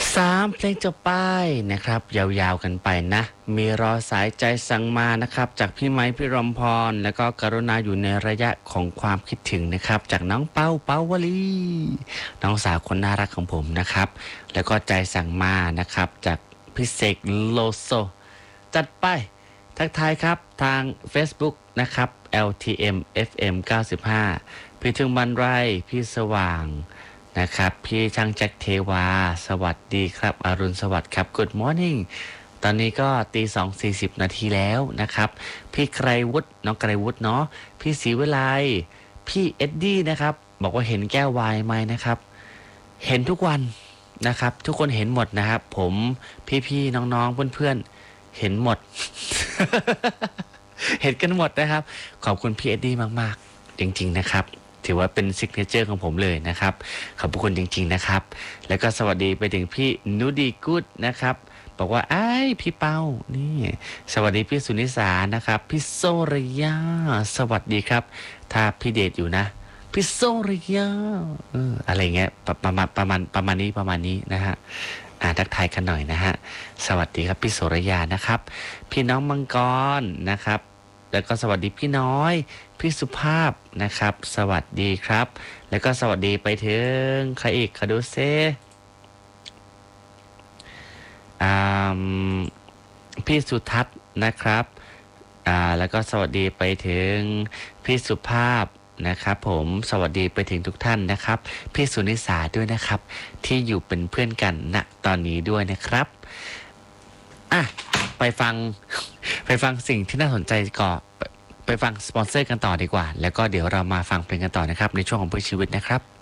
เพลงจบไปนะครับยาวๆกันไปนะมีรอสายใจสั่งมานะครับจากพี่ไม้พี่รมพรแล้วก็กรุณาอยู่ในระยะของความคิดถึงนะครับจากน้องเป้าเป้าวลีน้องสาวคนน่ารักของผมนะครับแล้วก็ใจสั่งมานะครับจากพี่เสกโลโซจัดไปทักทายครับทาง Facebook นะครับ LTM FM 95พี่ถึงบันไรพี่สว่างนะครับพี่ช่างแจ็คเทวาสวัสดีครับอรุณสวัสดิ์ครับ Good morning ตอนนี้ก็ตี 2:40 นาทีแล้วนะครับพี่ไกรวุฒิน้องไกรวุฒิเนาะพี่ศรีวิไลพี่เอ็ดดี้นะครับบอกว่าเห็นแก้ววายไหมนะครับเห็นทุกวันนะครับทุกคนเห็นหมดนะครับผมพี่ๆน้องๆเพื่อนๆเห็นหมด เห็นกันหมดนะครับขอบคุณพี่เอ็ดดี้มากๆจริงๆนะครับถือว่าเป็นซิกเนเจอร์ของผมเลยนะครับขอบคุณจริงๆนะครับแล้วก็สวัสดีไปถึงพี่นูดีกู๊ดนะครับบอกว่าไอ้พี่เป้านี่สวัสดีพี่สุนิสานะครับพี่โซริยาสวัสดีครับถ้าพี่เดชอยู่นะพี่โซริยาอะไรเงี้ยประมาณนี้นะฮะทักทายกันหน่อยนะฮะสวัสดีครับพี่โสรยานะครับพี่น้องมังกรนะครับแล้วก็สวัสดีพี่น้อยพี่สุภาพนะครับสวัสดีครับแล้วก็สวัสดีไปถึงใครอีกคาดูเซพี่สุทัศน์นะครับแล้วก็สวัสดีไปถึงพี่สุภาพนะครับผมสวัสดีไปถึงทุกท่านนะครับพี่สุนิสาด้วยนะครับที่อยู่เป็นเพื่อนกันณตอนนี้ด้วยนะครับไปฟังสิ่งที่น่าสนใจก่อนไปฟังสปอนเซอร์กันต่อดีกว่าแล้วก็เดี๋ยวเรามาฟังเพลงกันต่อนะครับในช่วงของเพื่อชีวิตนะครับ